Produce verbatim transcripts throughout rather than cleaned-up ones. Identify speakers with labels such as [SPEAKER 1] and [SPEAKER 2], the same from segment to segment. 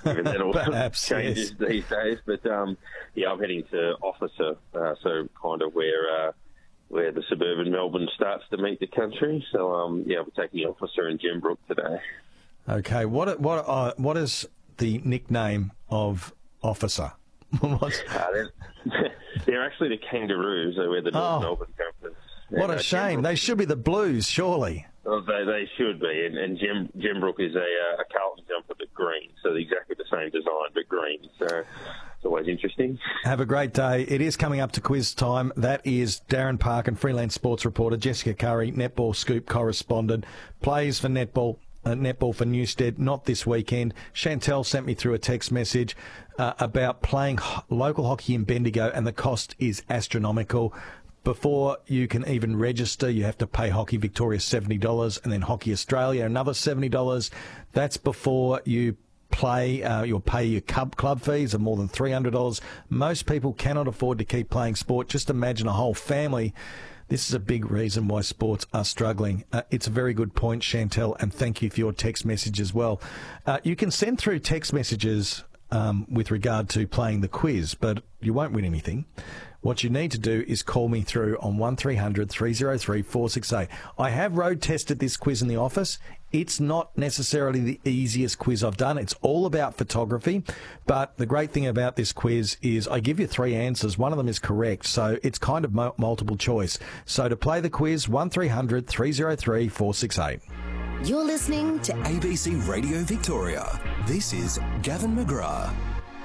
[SPEAKER 1] given that all
[SPEAKER 2] Perhaps,
[SPEAKER 1] changes
[SPEAKER 2] yes.
[SPEAKER 1] these days. But um, yeah, I'm heading to Officer, uh, so kind of where uh, where the suburban Melbourne starts to meet the country. So um, yeah, we're taking Officer in Gembrook today.
[SPEAKER 2] Okay, what what uh, what is the nickname of Officer?
[SPEAKER 1] uh, they're, they're actually the Kangaroos, so we're the North
[SPEAKER 2] Oh.
[SPEAKER 1] Melbourne Campers.
[SPEAKER 2] What
[SPEAKER 1] And,
[SPEAKER 2] a
[SPEAKER 1] uh,
[SPEAKER 2] shame.
[SPEAKER 1] Gembrook-
[SPEAKER 2] They should be the Blues, surely.
[SPEAKER 1] Oh, they, they should be, and, and Gem, Gembrook is a, uh, a Carlton jumper but green, so exactly the same design but green. So it's always interesting.
[SPEAKER 2] Have a great day. It is coming up to quiz time. That is Darren Parkin, freelance sports reporter, Jessica Curry, netball scoop correspondent, plays for netball. Uh, netball for Newstead, not this weekend. Chantel sent me through a text message uh, about playing ho- local hockey in Bendigo, and the cost is astronomical. Before you can even register, you have to pay Hockey Victoria seventy dollars and then Hockey Australia another seventy dollars. That's before you play. Uh, you'll pay your club, club fees of more than three hundred dollars. Most people cannot afford to keep playing sport. Just imagine a whole family. This is a big reason why sports are struggling. Uh, it's a very good point, Chantel, and thank you for your text message as well. Uh, you can send through text messages um, with regard to playing the quiz, but you won't win anything. What you need to do is call me through on one three hundred three oh three four six eight. I have road tested this quiz in the office. It's not necessarily the easiest quiz I've done. It's all about photography. But the great thing about this quiz is I give you three answers. One of them is correct. So it's kind of mo- multiple choice. So to play the quiz, one three hundred three oh three four six eight.
[SPEAKER 3] You're listening to
[SPEAKER 4] A B C Radio Victoria. This is Gavin McGrath.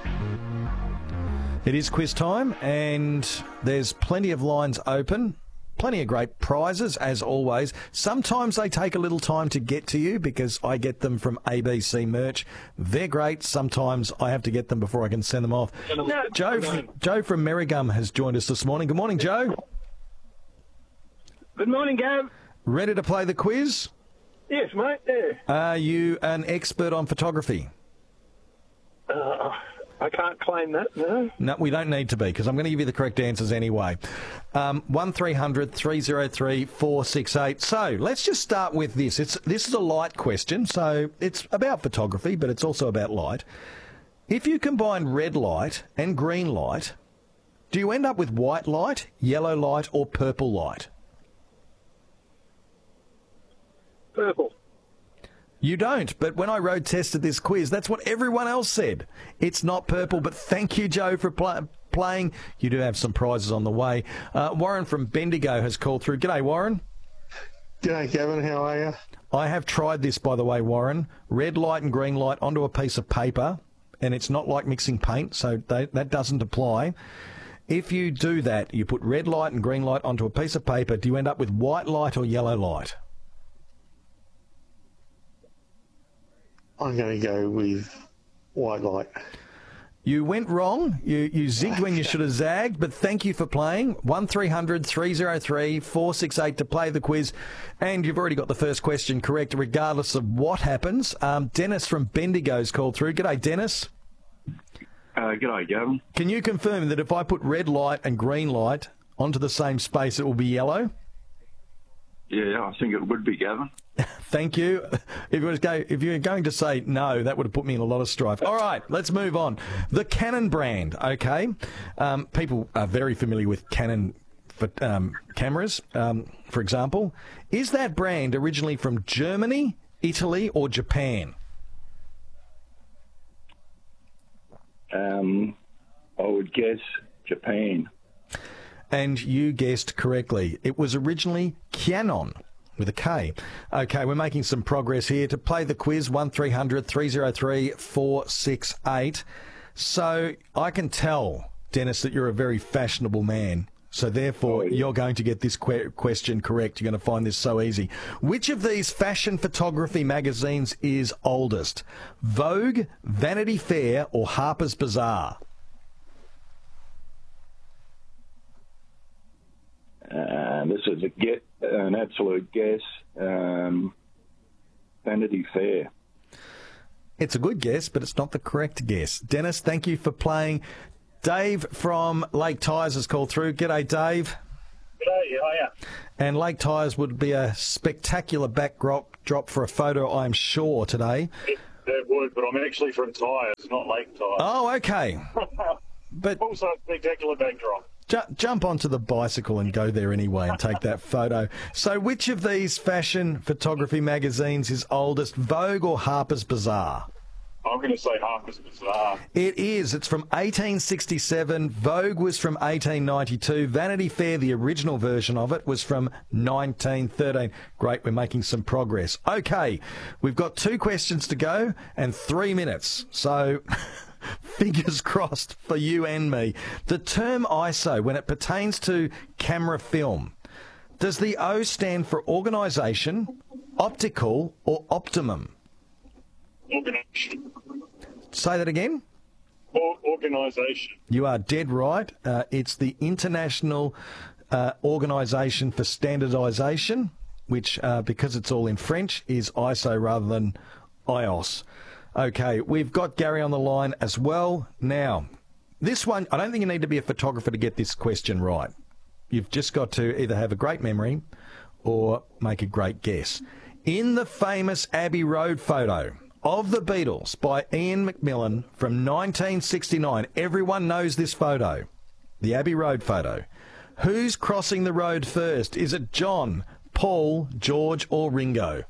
[SPEAKER 2] It is quiz time, and there's plenty of lines open. Plenty of great prizes, as always. Sometimes they take a little time to get to you because I get them from A B C Merch. They're great. Sometimes I have to get them before I can send them off.
[SPEAKER 5] No,
[SPEAKER 2] Joe, from, Joe from Merrigum has joined us this morning. Good morning, Joe.
[SPEAKER 5] Good morning, Gav.
[SPEAKER 2] Ready to play the quiz?
[SPEAKER 5] Yes, mate. Yeah.
[SPEAKER 2] Are you an expert on photography?
[SPEAKER 5] Uh, I can't claim that, no.
[SPEAKER 2] No, we don't need to be, because I'm going to give you the correct answers anyway. Um, one three hundred three oh three four six eight. So let's just start with this. It's This is a light question, so it's about photography, but it's also about light. If you combine red light and green light, do you end up with white light, yellow light, or purple light?
[SPEAKER 5] Purple.
[SPEAKER 2] You don't, but when I road tested this quiz, that's what everyone else said. It's not purple, but thank you, Joe, for pl- playing. You do have some prizes on the way. Uh, Warren from Bendigo has called through. G'day, Warren.
[SPEAKER 6] G'day, Gavin. How are you?
[SPEAKER 2] I have tried this, by the way, Warren. Red light and green light onto a piece of paper, and it's not like mixing paint, so they, that doesn't apply. If you do that, you put red light and green light onto a piece of paper, do you end up with white light or yellow light?
[SPEAKER 6] I'm going to go with white light.
[SPEAKER 2] You went wrong. You you zigged when you should have zagged, but thank you for playing. one three hundred three oh three four six eight to play the quiz. And you've already got the first question correct, regardless of what happens. Um, Dennis from Bendigo's called through. G'day, Dennis.
[SPEAKER 7] Uh, g'day, Gavin.
[SPEAKER 2] Can you confirm that if I put red light and green light onto the same space, it will be yellow?
[SPEAKER 7] Yeah, I think it would be, Gavin.
[SPEAKER 2] Thank you. If you was go, if you're going to say no, that would have put me in a lot of strife. All right, let's move on. The Canon brand, okay? Um, people are very familiar with Canon for, um, cameras, um, for example. Is that brand originally from Germany, Italy, or Japan?
[SPEAKER 7] Um, I would guess Japan.
[SPEAKER 2] And you guessed correctly. It was originally Canon, with a K. Okay, we're making some progress here. To play the quiz, one three hundred three oh three four six eight. So I can tell, Dennis, that you're a very fashionable man. So therefore,
[SPEAKER 7] Oh, yeah.
[SPEAKER 2] you're going to get this que- question correct. You're going to find this so easy. Which of these fashion photography magazines is oldest? Vogue, Vanity Fair, or Harper's Bazaar?
[SPEAKER 7] Uh, this is a get, an absolute guess. Um, Vanity Fair.
[SPEAKER 2] It's a good guess, but it's not the correct guess. Dennis, thank you for playing. Dave from Lake Tyres has called through. G'day, Dave.
[SPEAKER 5] G'day, hiya.
[SPEAKER 2] And Lake Tyres would be a spectacular backdrop drop for a photo, I'm sure, today.
[SPEAKER 5] It, That would, but I'm actually from Tyres, not Lake Tyres.
[SPEAKER 2] Oh, okay. But
[SPEAKER 5] Also a spectacular backdrop.
[SPEAKER 2] ju- jump onto the bicycle and go there anyway and take that photo. So which of these fashion photography magazines is oldest, Vogue or Harper's Bazaar?
[SPEAKER 5] I'm going to say Harper's Bazaar.
[SPEAKER 2] It is. It's from eighteen sixty-seven. Vogue was from eighteen ninety-two. Vanity Fair, the original version of it, was from nineteen thirteen. Great, we're making some progress. Okay, we've got two questions to go and three minutes. So fingers crossed for you and me. The term I S O, when it pertains to camera film, does the O stand for organisation, optical or optimum?
[SPEAKER 5] Organisation.
[SPEAKER 2] Say that again.
[SPEAKER 5] Or- organisation.
[SPEAKER 2] You are dead right. Uh, it's the International uh, Organisation for Standardisation, which, uh, because it's all in French, is I S O rather than I O S. Okay, we've got Gary on the line as well. Now, this one, I don't think you need to be a photographer to get this question right. You've just got to either have a great memory or make a great guess. In the famous Abbey Road photo of the Beatles by Ian McMillan from nineteen sixty-nine, everyone knows this photo, the Abbey Road photo. Who's crossing the road first? Is it John, Paul, George or Ringo?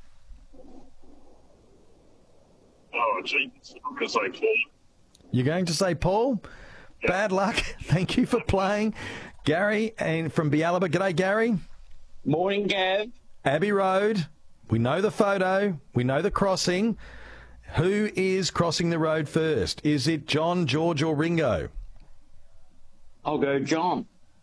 [SPEAKER 5] Oh, gee. I'm going to say Paul.
[SPEAKER 2] You're going to say Paul?
[SPEAKER 5] Yeah.
[SPEAKER 2] Bad luck. Thank you for playing. Gary and from Bialaba. G'day, Gary.
[SPEAKER 8] Morning, Gav.
[SPEAKER 2] Abbey Road. We know the photo. We know the crossing. Who is crossing the road first? Is it John, George or Ringo?
[SPEAKER 8] I'll go John.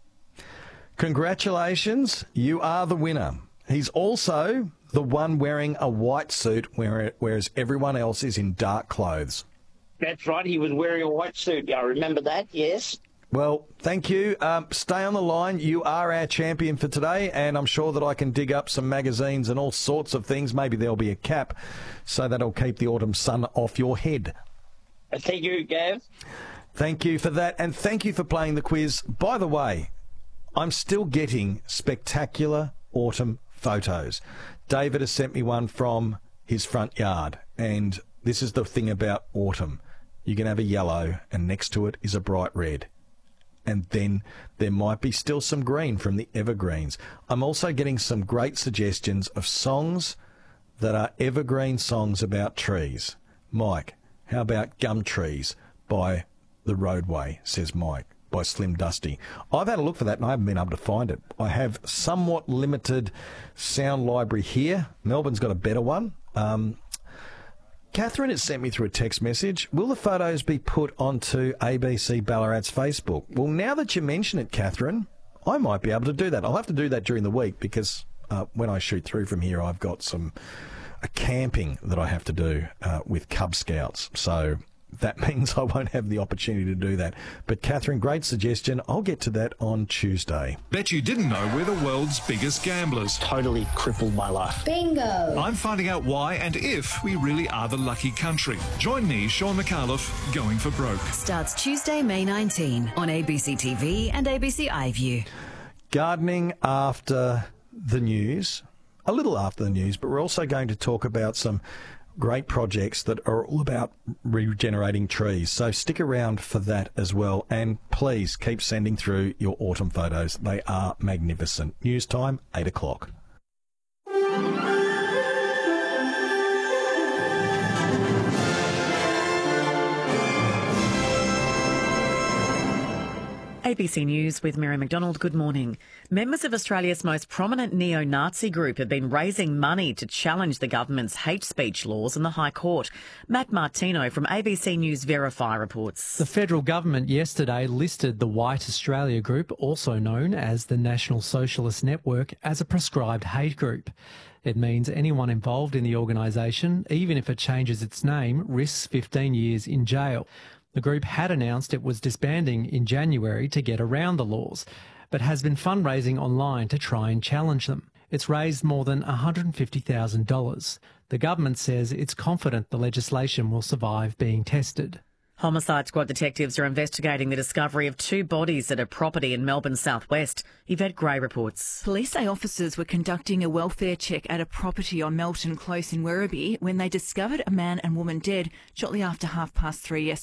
[SPEAKER 2] Congratulations. You are the winner. He's also the one wearing a white suit, whereas everyone else is in dark clothes.
[SPEAKER 8] That's right. He was wearing a white suit. I remember that, yes.
[SPEAKER 2] Well, thank you. Um, stay on the line. You are our champion for today, and I'm sure that I can dig up some magazines and all sorts of things. Maybe there'll be a cap, so that'll keep the autumn sun off your head.
[SPEAKER 8] Thank you, Gav.
[SPEAKER 2] Thank you for that, and thank you for playing the quiz. By the way, I'm still getting spectacular autumn photos. David has sent me one from his front yard, and this is the thing about autumn. You can have a yellow, and next to it is a bright red. And then there might be still some green from the evergreens. I'm also getting some great suggestions of songs that are evergreen songs about trees. Mike, how about Gum Trees by The Roadway, says Mike, by Slim Dusty. I've had a look for that and I haven't been able to find it. I have somewhat limited sound library here. Melbourne's got a better one. Um, Catherine has sent me through a text message. Will the photos be put onto A B C Ballarat's Facebook? Well, now that you mention it, Catherine, I might be able to do that. I'll have to do that during the week because uh, when I shoot through from here, I've got some a camping that I have to do uh, with Cub Scouts. So that means I won't have the opportunity to do that. But, Catherine, great suggestion. I'll get to that on Tuesday.
[SPEAKER 9] Bet you didn't know we're the world's biggest gamblers.
[SPEAKER 10] Totally crippled my life.
[SPEAKER 3] Bingo.
[SPEAKER 9] I'm finding out why and if we really are the lucky country. Join me, Sean McAuliffe, Going for Broke.
[SPEAKER 3] Starts Tuesday, May nineteenth on A B C T V and A B C iView.
[SPEAKER 2] Gardening after the news, a little after the news, but we're also going to talk about some great projects that are all about regenerating trees. So stick around for that as well. And please keep sending through your autumn photos. They are magnificent. News time, eight o'clock.
[SPEAKER 11] A B C News with Mary McDonald. Good morning. Members of Australia's most prominent neo-Nazi group have been raising money to challenge the government's hate speech laws in the High Court. Matt Martino from A B C News Verify reports.
[SPEAKER 12] The federal government yesterday listed the White Australia Group, also known as the National Socialist Network, as a prescribed hate group. It means anyone involved in the organisation, even if it changes its name, risks fifteen years in jail. The group had announced it was disbanding in January to get around the laws, but has been fundraising online to try and challenge them. It's raised more than one hundred fifty thousand dollars. The government says it's confident the legislation will survive being tested.
[SPEAKER 11] Homicide Squad detectives are investigating the discovery of two bodies at a property in Melbourne's southwest. Yvette Gray reports.
[SPEAKER 10] Police say officers were conducting a welfare check at a property on Melton Close in Werribee when they discovered a man and woman dead shortly after half past three yesterday.